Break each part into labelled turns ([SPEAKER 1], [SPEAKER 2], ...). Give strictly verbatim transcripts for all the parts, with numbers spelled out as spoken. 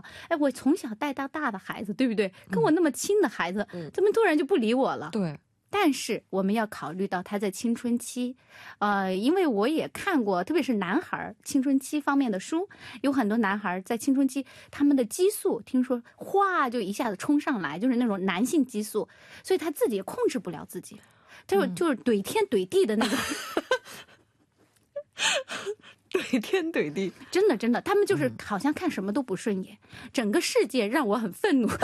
[SPEAKER 1] 哎，我从小带到大的孩子，对不对？跟我那么亲的孩子，怎么突然就不理我了？
[SPEAKER 2] 对。
[SPEAKER 1] 但是我们要考虑到他在青春期，呃，因为我也看过，特别是男孩青春期方面的书，有很多男孩在青春期，他们的激素听说哗就一下子冲上来，就是那种男性激素，所以他自己也控制不了自己，就、嗯、就是怼天怼地的那种。
[SPEAKER 2] 怼天怼地，
[SPEAKER 1] 真的真的，他们就是好像看什么都不顺眼，嗯、整个世界让我很愤怒。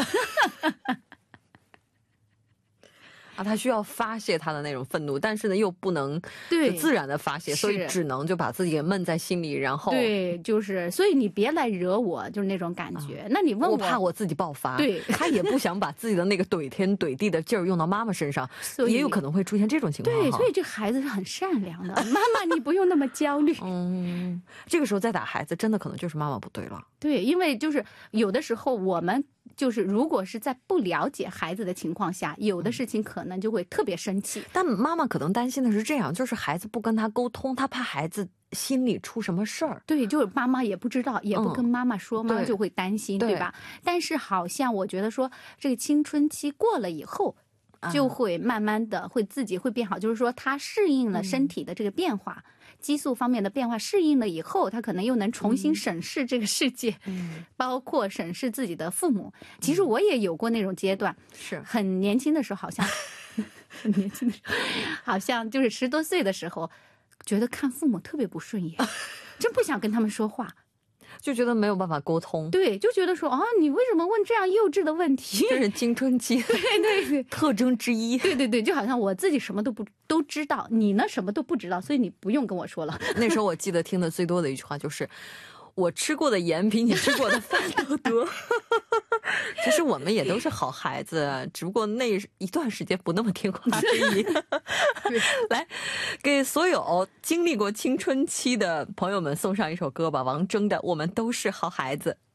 [SPEAKER 2] 啊，他需要发泄他的那种愤怒，但是呢又不能自然的发泄，所以只能就把自己给闷在心里，然后
[SPEAKER 1] 对，就是所以你别来惹我，就是那种感觉、啊、那你问我，
[SPEAKER 2] 我怕我自己爆发，
[SPEAKER 1] 对，
[SPEAKER 2] 他也不想把自己的那个怼天怼地的劲儿用到妈妈身上，也有可能会出现这种情况。
[SPEAKER 1] 对，所以这孩子是很善良的，妈妈你不用那么焦虑。
[SPEAKER 2] 嗯，这个时候再打孩子真的可能就是妈妈不对了。
[SPEAKER 1] 对，因为就是有的时候我们就是如果是在不了解孩子的情况下，有的事情可能就会特别生气、嗯、
[SPEAKER 2] 但妈妈可能担心的是这样，就是孩子不跟他沟通，他怕孩子心里出什么事儿。
[SPEAKER 1] 对，就是妈妈也不知道，也不跟妈妈说，妈妈、嗯、就会担心， 对, 对吧？但是好像我觉得说这个青春期过了以后就会慢慢的会自己会变好，就是说他适应了身体的这个变化、嗯、激素方面的变化，适应了以后他可能又能重新审视这个世界、嗯、包括审视自己的父母、嗯、其实我也有过那种阶段，是很年轻的时候，好像很年轻的时候好像就是十多岁的时候觉得看父母特别不顺眼，真不想跟他们说话，
[SPEAKER 2] 就觉得没有办法沟通。
[SPEAKER 1] 对，就觉得说啊，你为什么问这样幼稚的问题？
[SPEAKER 2] 这是青春期对对对特征之一。
[SPEAKER 1] 对对对，就好像我自己什么都不都知道，你呢什么都不知道，所以你不用跟我说了。
[SPEAKER 2] 那时候我记得听的最多的一句话就是我吃过的盐比你吃过的饭都多。其实我们也都是好孩子，只不过那一段时间不那么听话而已。来，给所有经历过青春期的朋友们送上一首歌吧，王铮的《我们都是好孩子》。